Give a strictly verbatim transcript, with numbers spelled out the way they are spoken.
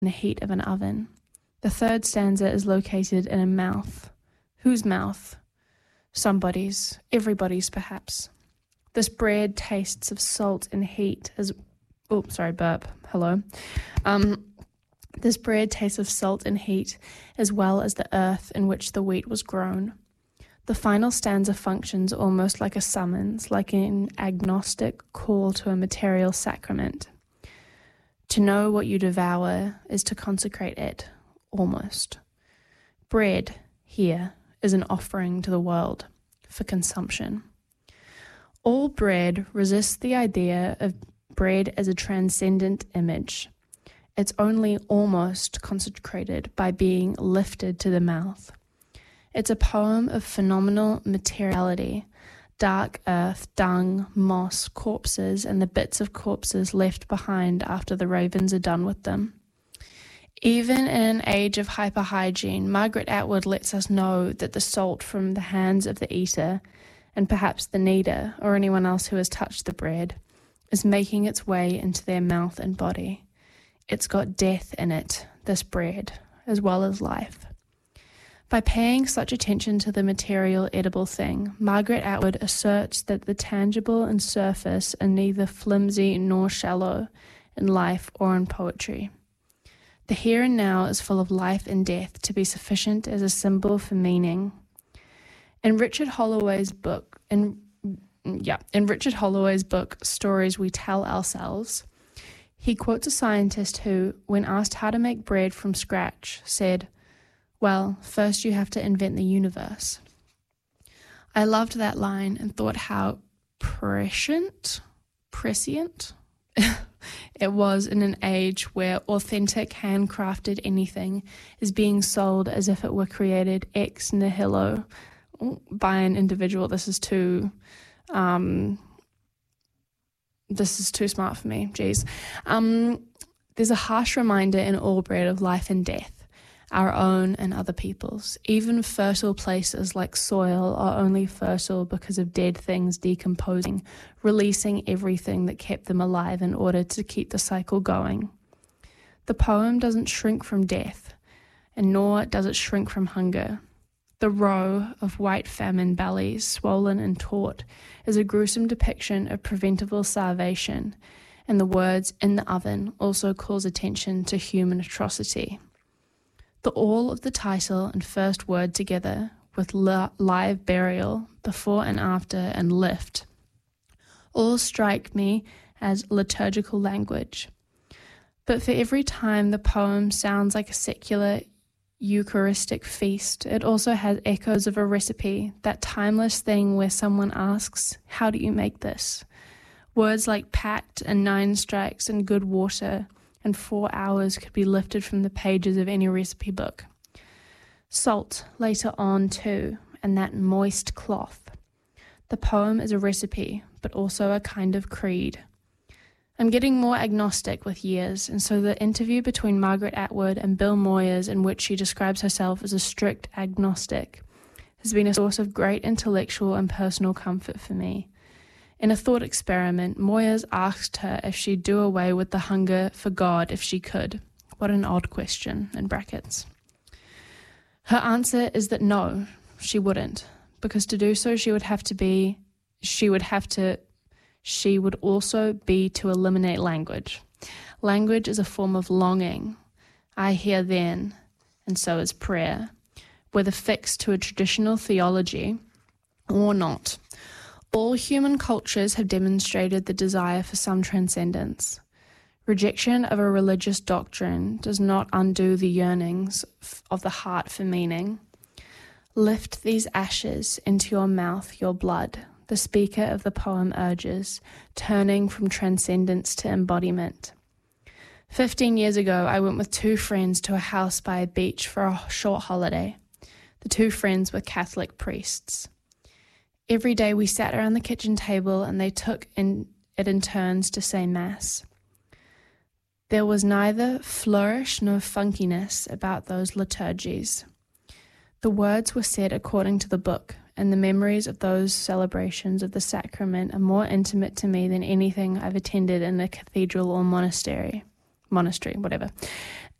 the heat of an oven. The third stanza is located in a mouth. Whose mouth? Somebody's, everybody's perhaps. This bread tastes of salt and heat as, oh, sorry, burp, hello. Um, this bread tastes of salt and heat as well as the earth in which the wheat was grown. The final stanza functions almost like a summons, like an agnostic call to a material sacrament. To know what you devour is to consecrate it, almost. Bread, here, is an offering to the world for consumption. All bread resists the idea of bread as a transcendent image. It's only almost consecrated by being lifted to the mouth. It's a poem of phenomenal materiality, dark earth, dung, moss, corpses, and the bits of corpses left behind after the ravens are done with them. Even in an age of hyperhygiene, Margaret Atwood lets us know that the salt from the hands of the eater, and perhaps the kneader or anyone else who has touched the bread, is making its way into their mouth and body. It's got death in it, this bread, as well as life. By paying such attention to the material edible thing, Margaret Atwood asserts that the tangible and surface are neither flimsy nor shallow in life or in poetry. The here and now is full of life and death to be sufficient as a symbol for meaning. In Richard Holloway's book, in yeah, in Richard Holloway's book, Stories We Tell Ourselves, he quotes a scientist who, when asked how to make bread from scratch, said, "Well, first you have to invent the universe." I loved that line and thought how prescient, prescient it was in an age where authentic handcrafted anything is being sold as if it were created ex nihilo by an individual. This is too, um, this is too smart for me, geez. Um, there's a harsh reminder in all bread of life and death, our own and other people's. Even fertile places like soil are only fertile because of dead things decomposing, releasing everything that kept them alive in order to keep the cycle going. The poem doesn't shrink from death, and nor does it shrink from hunger. The row of white famine bellies, swollen and taut, is a gruesome depiction of preventable starvation, and the words "in the oven" also calls attention to human atrocity. The all of the title and first word together with li- live burial, before and after, and lift, all strike me as liturgical language. But for every time the poem sounds like a secular Eucharistic feast, it also has echoes of a recipe, that timeless thing where someone asks, "How do you make this?" Words like packed and nine strikes and good water and four hours could be lifted from the pages of any recipe book. Salt later on too, and that moist cloth. The poem is a recipe, but also a kind of creed. I'm getting more agnostic with years, and so the interview between Margaret Atwood and Bill Moyers, in which she describes herself as a strict agnostic, has been a source of great intellectual and personal comfort for me. In a thought experiment, Moyers asked her if she'd do away with the hunger for God if she could. What an odd question, in brackets. Her answer is that no, she wouldn't, because to do so she would have to be, she would have to, she would also be to eliminate language. Language is a form of longing. I hear then, and so is prayer, whether fixed to a traditional theology or not. All human cultures have demonstrated the desire for some transcendence. Rejection of a religious doctrine does not undo the yearnings of the heart for meaning. Lift these ashes into your mouth, your blood, the speaker of the poem urges, turning from transcendence to embodiment. Fifteen years ago, I went with two friends to a house by a beach for a short holiday. The two friends were Catholic priests. Every day we sat around the kitchen table and they took in, it in turns to say Mass. There was neither flourish nor funkiness about those liturgies. The words were said according to the book, and the memories of those celebrations of the sacrament are more intimate to me than anything I've attended in a cathedral or monastery. Monastery, whatever.